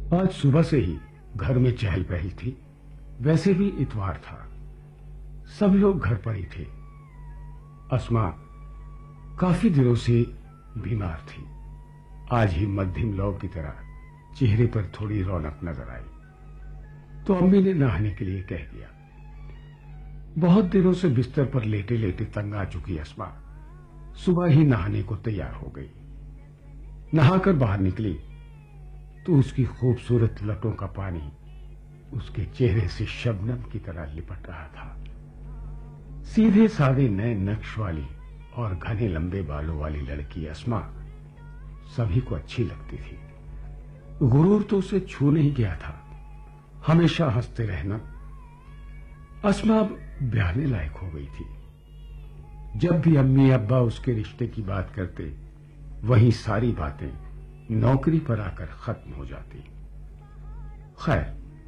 آج صبح سے ہی گھر میں چہل پہل تھی. ویسے بھی اتوار تھا. سب لوگ گھر پر ہی تھے. اسما کافی دنوں سے بیمار تھی. آج ہی مدھم لو کی طرح چہرے پر تھوڑی رونق نظر آئی تو امی نے نہانے کے لیے کہہ دیا. بہت دنوں سے بستر پر لیٹے لیٹے تنگ آ چکی اسما صبح ہی نہانے کو تیار ہو گئی. نہا کر باہر نکلی تو اس کی خوبصورت لٹوں کا پانی اس کے چہرے سے شبنم کی طرح لپٹ رہا تھا. سیدھے سادے نئے نقش والی اور گھنے لمبے بالوں والی لڑکی اسما سبھی کو اچھی لگتی تھی. غرور تو اسے چھو نہیں گیا تھا. ہمیشہ ہنستے رہنا. اسما اب بیانے لائق ہو گئی تھی. جب بھی امی ابا اس کے رشتے کی بات کرتے وہیں ساری باتیں نوکری پر آ کر ختم ہو جاتی. خیر،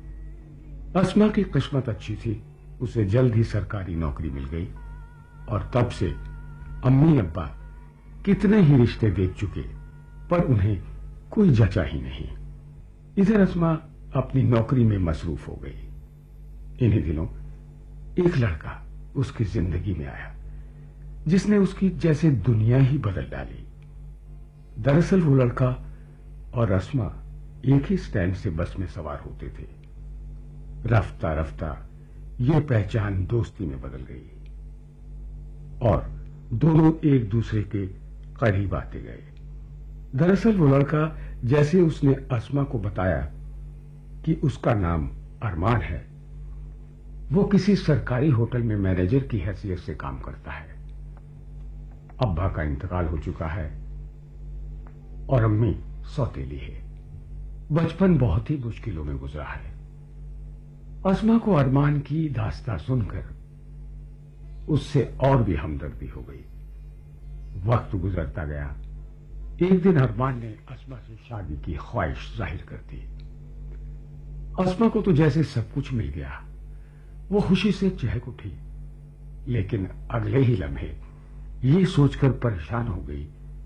اسما کی قسمت اچھی تھی. اسے جلد ہی سرکاری نوکری مل گئی اور تب سے امی ابا کتنے ہی رشتے دیکھ چکے پر انہیں کوئی جچا ہی نہیں. ادھر اسما اپنی نوکری میں مصروف ہو گئی. انہی دنوں ایک لڑکا اس کی زندگی میں آیا جس نے اس کی جیسے دنیا ہی بدل ڈالی. دراصل وہ لڑکا اور اسما ایک ہی اسٹینڈ سے بس میں سوار ہوتے تھے. رفتہ رفتہ یہ پہچان دوستی میں بدل گئی اور دونوں ایک دوسرے کے قریب آتے گئے. دراصل وہ لڑکا جیسے اس نے اسما کو بتایا کہ اس کا نام ارمان ہے، وہ کسی سرکاری ہوٹل میں مینیجر کی حیثیت سے کام کرتا ہے. ابا کا انتقال ہو چکا ہے اور امی سوتیلی ہے. بچپن بہت ہی مشکلوں میں گزرا ہے. اسما کو ارمان کی داستان سن کر اس سے اور بھی ہمدردی ہو گئی. وقت گزرتا گیا. ایک دن ارمان نے اسما سے شادی کی خواہش ظاہر کر دی. اسما کو تو جیسے سب کچھ مل گیا. وہ خوشی سے چہک اٹھی لیکن اگلے ہی لمحے یہ سوچ کر پریشان ہو گئی